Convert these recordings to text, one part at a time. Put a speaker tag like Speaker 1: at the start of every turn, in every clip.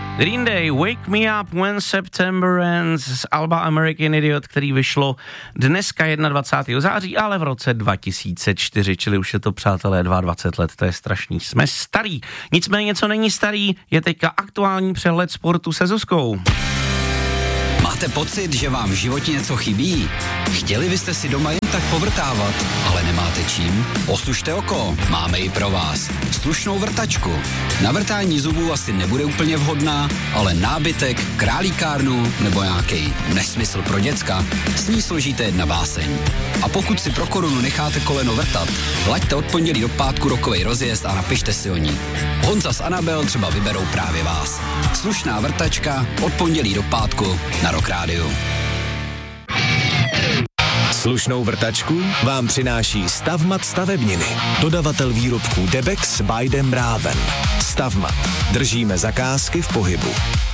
Speaker 1: Green Day, Wake Me Up When September Ends z alba American Idiot, který vyšlo dneska 21. září, ale v roce 2004, čili už je to, přátelé, 22 let, to je strašný. Jsme starý, nicméně co není starý, je teďka aktuální přehled sportu se Zuzkou.
Speaker 2: Máte pocit, že vám v životě něco chybí? Chtěli byste si doma jen tak povrtávat, ale nemáte čím? Osušte oko, máme ji pro vás. Slušnou vrtačku. Na vrtání zubů asi nebude úplně vhodná, ale nábytek, králíkárnu nebo nějaký nesmysl pro děcka, s ní složíte jedna báseň. A pokud si pro korunu necháte koleno vrtat, laďte od pondělí do pátku rokovej rozjezd a napište si o ní. Honza s Anabel třeba vyberou právě vás. Slušná vrtačka od pondělí do pátku na Rock Rádiu.
Speaker 3: Slušnou vrtačku vám přináší Stavmat stavebniny. Dodavatel výrobků Debex by Dem Raven. Stavmat. Držíme zakázky v pohybu.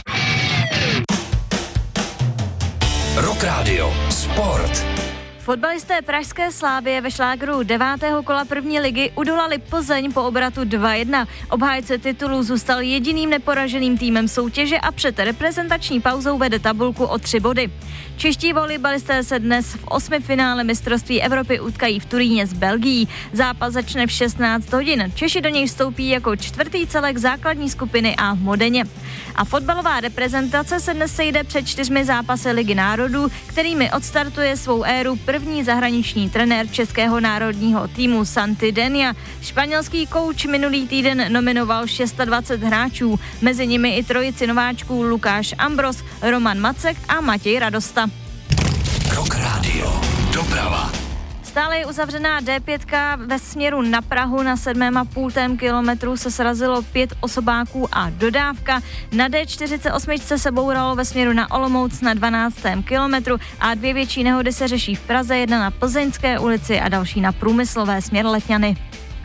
Speaker 2: Rock Radio. Sport.
Speaker 4: Fotbalisté pražské Slavie ve šlágru 9. kola první ligy udolali Plzeň po obratu 2-1. Obhájce titulu zůstal jediným neporaženým týmem soutěže a před reprezentační pauzou vede tabulku o 3 body. Čeští volejbalisté se dnes v 8. finále mistrovství Evropy utkají v Turíně s Belgií. Zápas začne v 16 hodin. Češi do něj vstoupí jako čtvrtý celek základní skupiny A v Modeně. A fotbalová reprezentace se dnes sejde před 4 zápasy Ligy národů, kterými odstartuje svou éru první zahraniční trenér českého národního týmu Santi Denia. Španělský kouč minulý týden nominoval 26 hráčů, mezi nimi i trojici nováčků Lukáš Ambros, Roman Macek a Matěj Radosta.
Speaker 2: Rock Radio. Doprava.
Speaker 4: Stále je uzavřená D5 ve směru na Prahu. Na 7,5 kilometru se srazilo 5 osobáků a dodávka. Na D48 se bouralo ve směru na Olomouc na 12. kilometru a 2 větší nehody se řeší v Praze, jedna na Plzeňské ulici a další na Průmyslové směr Letňany.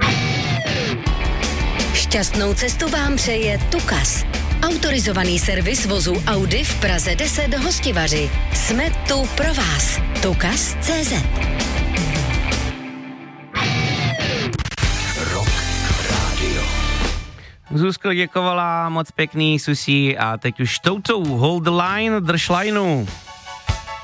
Speaker 5: Šťastnou cestu vám přeje Tukas. Autorizovaný servis vozu Audi v Praze 10 Hostivaři. Jsme tu pro vás. Tukas.cz.
Speaker 2: Rock Radio.
Speaker 1: Zuzko děkovala, moc pěkný, Susi, a teď už toutou hold the line, drž lineu.